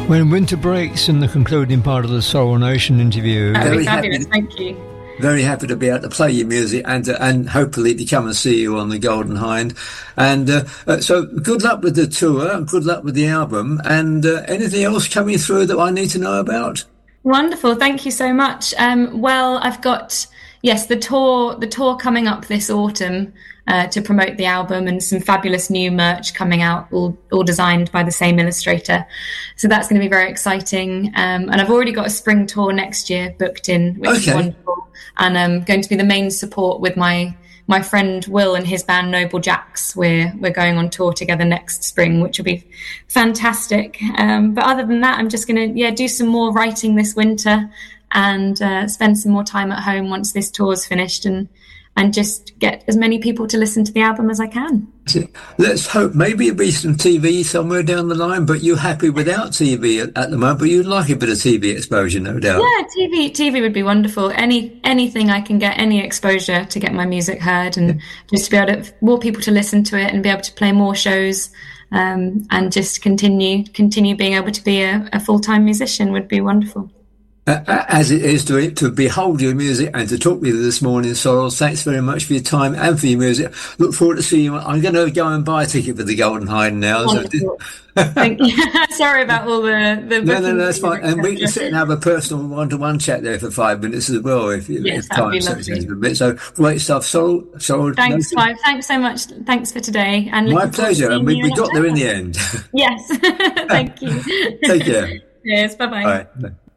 When winter breaks in the concluding part of the Sorrel Nation interview. That would be fabulous, thank you. Very happy to be able to play your music and hopefully to come and see you on the Golden Hind. And so good luck with the tour and good luck with the album. And anything else coming through that I need to know about? Wonderful, thank you so much. Well, I've got, yes, the tour coming up this autumn to promote the album, and some fabulous new merch coming out, all designed by the same illustrator. So that's going to be very exciting. And I've already got a spring tour next year booked in, which is wonderful. And I'm going to be the main support with my friend Will and his band Noble Jacks. We're going on tour together next spring, which will be fantastic. But other than that, I'm just going to do some more writing this winter and spend some more time at home once this tour's finished, and just get as many people to listen to the album as I can. Let's hope maybe it'll be some TV somewhere down the line, but you're happy without TV at the moment, but you'd like a bit of TV exposure, no doubt. Yeah, TV would be wonderful. Anything I can get, any exposure to get my music heard, and just to be able to, more people to listen to it and be able to play more shows, and just continue being able to be a full-time musician would be wonderful. As it is to behold your music and to talk with you this morning, Sorrel. Thanks very much for your time and for your music. Look forward to seeing you. I'm going to go and buy a ticket for the Golden Hind now. Thank you. Sorry about all the No, that's fine. And we can sit and have a personal one-to-one chat there for 5 minutes as well, if time suits a bit. So great stuff, Sorrel. Thanks, Clive. Thanks so much. Thanks for today. And my pleasure. And we got there in the end. Yes. Thank you. Take care. Yes. Bye-bye. Bye.